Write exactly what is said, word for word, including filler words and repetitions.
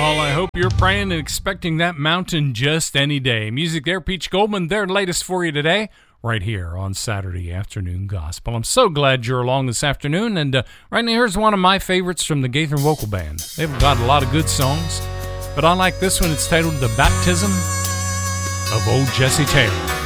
Well, I hope you're praying and expecting that mountain just any day. Music there, Peach Goldman, their latest for you today, right here on Saturday Afternoon Gospel. I'm so glad you're along this afternoon, and uh, right now here's one of my favorites from the Gaither Vocal Band. They've got a lot of good songs, but I like this one. It's titled The Baptism of Old Jesse Taylor.